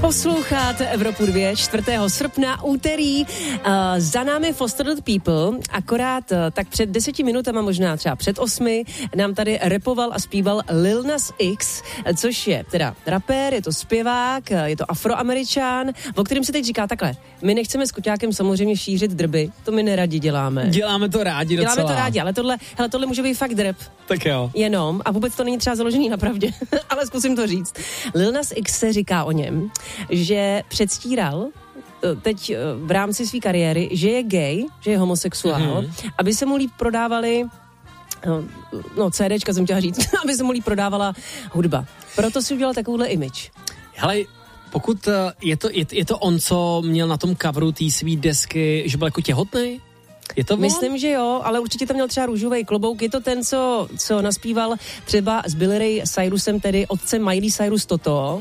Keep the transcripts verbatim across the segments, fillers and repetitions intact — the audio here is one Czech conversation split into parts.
Posloucháte Evropu dva, čtvrtého srpna, úterý. Uh, za námi Fostered People, akorát uh, tak před deseti minutama, možná třeba před osmi, nám tady rapoval a zpíval Lil Nas X, což je teda rapér, je to zpěvák, je to Afroameričán, o kterém se teď říká takhle. My nechceme s Kuťákem samozřejmě šířit drby, to my neradi děláme. Děláme to rádi docela. Děláme to rádi, ale tohle, hele, tohle může být fakt drb. Tak jo. Jenom, a vůbec to není třeba založený na pravdě, ale zkusím to říct. Lil Nas X se říká o něm, že předstíral teď v rámci své kariéry, že je gay, že je homosexuál, mm-hmm. aby se mu líp prodávali no CDčka jsem chtěla říct, aby se mu líp prodávala hudba. Proto si udělal takovouhle image. Hele, pokud je to, je, je to on, co měl na tom coveru té svý desky, že byl jako těhotný? Je to on? Myslím, že jo, ale určitě tam měl třeba růžový klobouk. Je to ten, co, co naspíval třeba s Billy Ray Cyrusem, tedy otcem Miley Cyrus toto.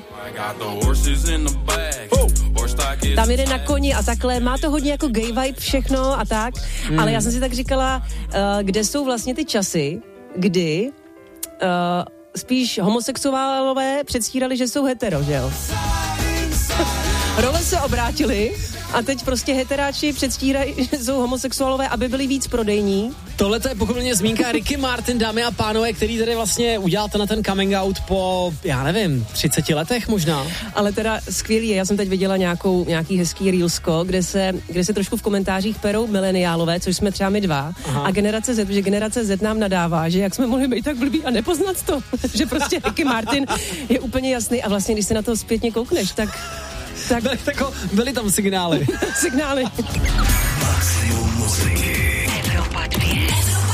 Tam jede na koni a takhle. Má to hodně jako gay vibe všechno a tak. Hmm. Ale já jsem si tak říkala, uh, kde jsou vlastně ty časy, kdy uh, spíš homosexuálové předstírali, že jsou hetero, že jo? Role se obrátily a teď prostě heteráči předstírají, že jsou homosexuálové, aby byli víc prodejní. Tohle to je pochopitelně zmínka Ricky Martin, dámy a pánové, který tady vlastně udělal ten, ten coming out po, já nevím, třiceti letech možná. Ale teda skvělý je, já jsem teď viděla nějakou, nějaký hezký reelsko, kde se, kde se trošku v komentářích perou mileniálové, což jsme třeba my dva, aha. A generace Z, že generace Z nám nadává, že jak jsme mohli být tak blbý a nepoznat to, že prostě Ricky Martin je úplně jasný a vlastně, když se na to zpětně koukneš, tak Tak, tak, tak byly tam signály. signály. Maximum muziky. Evropa dva.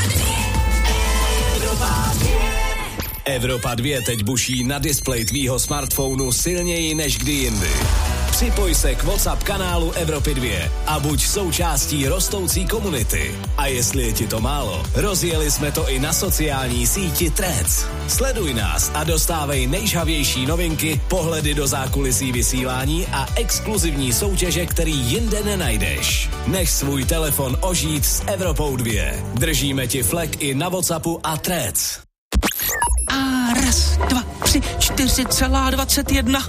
Evropa dva. Evropa dva teď buší na displeji tvýho smartphonu silněji než kdy jindy. Připoj se k WhatsApp kanálu Evropy dva a buď součástí rostoucí komunity. A jestli je ti to málo, rozjeli jsme to i na sociální síti Threads. Sleduj nás a dostávej nejžhavější novinky, pohledy do zákulisí vysílání a exkluzivní soutěže, který jinde nenajdeš. Nech svůj telefon ožít s Evropou dva. Držíme ti flek i na WhatsAppu a Threads. A raz, dva, tři, čtyři celá dvacet jedna.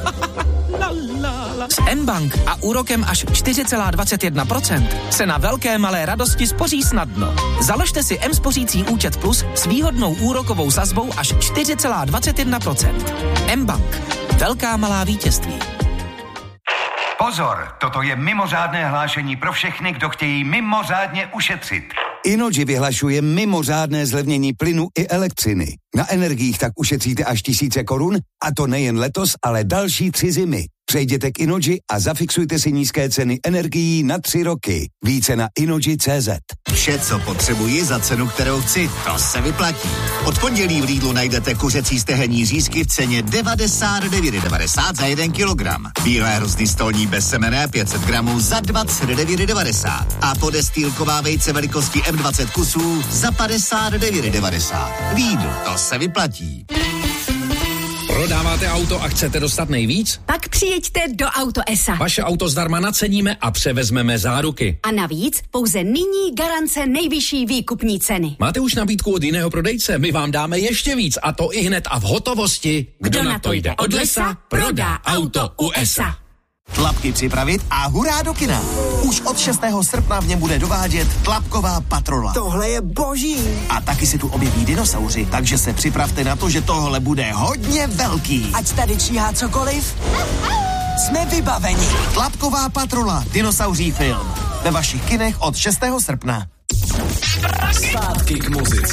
S mBank a úrokem až čtyři celá dvacet jedna procenta se na velké malé radosti spoří snadno. Založte si mSpořící účet Plus s výhodnou úrokovou sazbou až čtyři celá dvacet jedna procenta. mBank. Velká malá vítězství. Pozor, toto je mimořádné hlášení pro všechny, kdo chtějí mimořádně ušetřit. Innogy vyhlašuje mimořádné zlevnění plynu i elektřiny. Na energiích tak ušetříte až tisíce korun, a to nejen letos, ale další tři zimy. Přejděte k Innogy a zafixujte si nízké ceny energií na tři roky. Více na innogy tečka cé zet. Vše, co potřebuji za cenu, kterou chci, to se vyplatí. Od pondělí v Lidlu najdete kuřecí stehenní řízky v ceně devadesát devět devadesát za jeden kilogram. Bílé hrozny stolní bezsemenné pět set gramů za dvacet devět devadesát. A podestýlková vejce velikosti M dvacet kusů za padesát devět devadesát. Lidl, to se vyplatí. Prodáváte auto a chcete dostat nejvíc? Pak přijeďte do Auto es a. Vaše auto zdarma naceníme a převezmeme záruky. A navíc pouze nyní garance nejvyšší výkupní ceny. Máte už nabídku od jiného prodejce? My vám dáme ještě víc, a to i hned a v hotovosti. Kdo, Kdo na to jde od lesa, prodá auto u es a. Tlapky připravit a hurá do kina. Už od šestého srpna v něm bude dovádět Tlapková patrola. Tohle je boží. A taky se tu objeví dinosauři, takže se připravte na to, že tohle bude hodně velký. Ať tady číhá cokoliv, jsme vybaveni. Tlapková patrola, dinosauří film. Ve vašich kinech od šestého srpna. Zpátky k muzice.